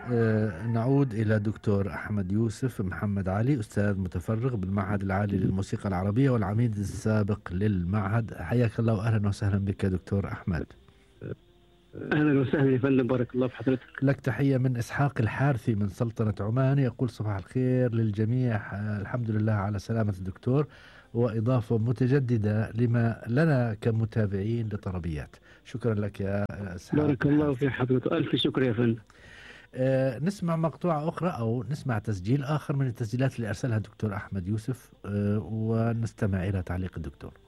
نعود إلى دكتور أحمد يوسف محمد علي، أستاذ متفرغ بالمعهد العالي للموسيقى العربية والعميد السابق للمعهد. حياك الله وأهلا وسهلا بك يا دكتور أحمد. أهلا وسهلا يا فندم، بارك الله في حضرتك. لك تحية من إسحاق الحارثي من سلطنة عمان، يقول صباح الخير للجميع، الحمد لله على سلامة الدكتور، وإضافة متجددة لما لنا كمتابعين لطربيات. شكرا لك يا إسحاق. بارك الله في حضرتك، ألف شكر يا فندم. نسمع مقطوعة أخرى أو نسمع تسجيل آخر من التسجيلات اللي أرسلها الدكتور أحمد يوسف، ونستمع إلى تعليق الدكتور.